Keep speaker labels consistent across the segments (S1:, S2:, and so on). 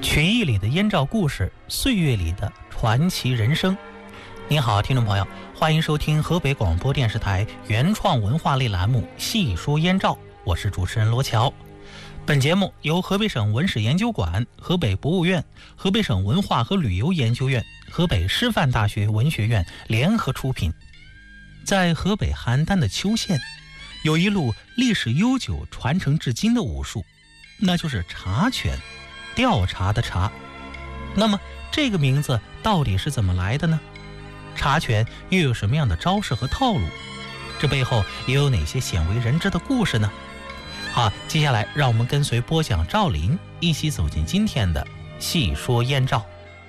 S1: 曲艺里的燕赵故事，岁月里的传奇人生。您好，听众朋友，欢迎收听河北广播电视台原创文化类栏目《细说燕赵》，我是主持人罗乔。本节目由河北省文史研究馆、河北博物院、河北省文化和旅游研究院、河北师范大学文学院联合出品。在河北邯郸的邱县，有一路历史悠久、传承至今的武术，那就是茶拳，调查的查。那么这个名字到底是怎么来的呢？茶拳又有什么样的招式和套路？这背后又有哪些鲜为人知的故事呢？好，接下来让我们跟随播讲赵林一起走进今天的细说燕赵。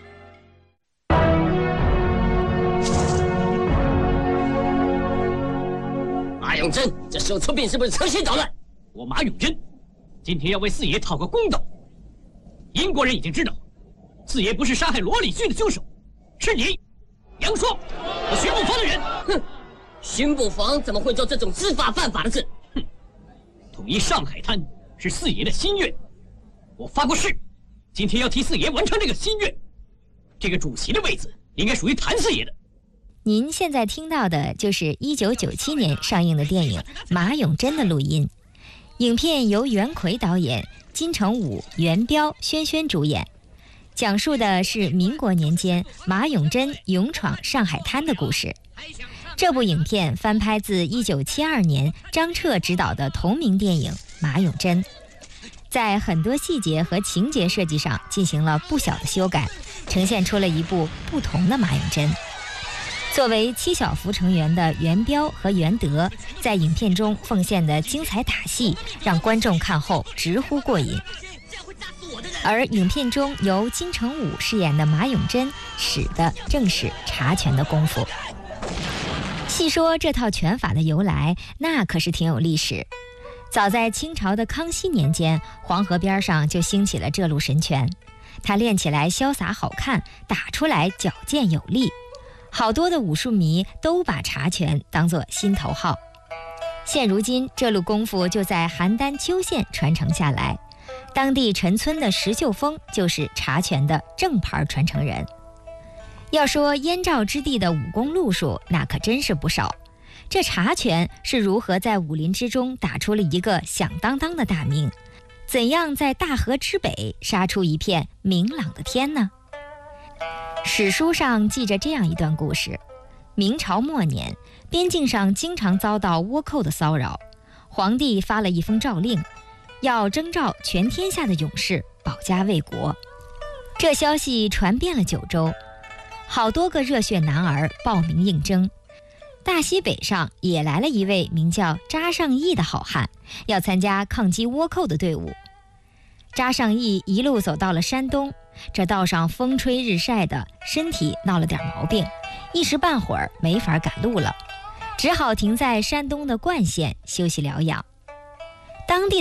S2: 马永贞这时候出兵是不是存心捣乱？
S3: 我马永贞今天要为四爷讨个公道。英国人已经知道四爷不是杀害罗礼逊的凶手，是你杨硕和巡捕房的人。
S2: 哼，巡捕房怎么会做这种知法犯法的事？
S3: 哼，统一上海滩是四爷的心愿，我发过誓，今天要替四爷完成这个心愿。这个主席的位子应该属于谭四爷的。
S4: 您现在听到的就是1997年上映的电影《马永贞》的录音。影片由袁奎导演，金城武、袁彪、轩轩主演，讲述的是民国年间马永贞勇闯上海滩的故事。这部影片翻拍自1972年张彻执导的同名电影《马永贞》，在很多细节和情节设计上进行了不小的修改，呈现出了一部不同的马永贞。作为七小福成员的袁彪和袁德，在影片中奉献的精彩打戏，让观众看后直呼过瘾。而影片中由金城武饰演的马永贞，使的正是茶拳的功夫。细说这套拳法的由来，那可是挺有历史。早在清朝的康熙年间，黄河边上就兴起了这路神拳，它练起来潇洒好看，打出来矫健有力。好多的武术迷都把茶拳当作心头好。现如今这路功夫就在邯郸邱县传承下来，当地陈村的石秀峰就是茶拳的正牌传承人。要说燕赵之地的武功路数，那可真是不少。这茶拳是如何在武林之中打出了一个响当当的大名？怎样在大河之北杀出一片明朗的天呢？史书上记着这样一段故事：明朝末年，边境上经常遭到倭寇的骚扰，皇帝发了一封诏令，要征召全天下的勇士保家卫国。这消息传遍了九州，好多个热血男儿报名应征。大西北上也来了一位名叫查尚义的好汉，要参加抗击倭寇的队伍。查尚义一路走到了山东，这道上风吹日晒的，身体闹了点毛病，一时半会儿没法赶路了，只好停在山东的冠县休息疗养。当地的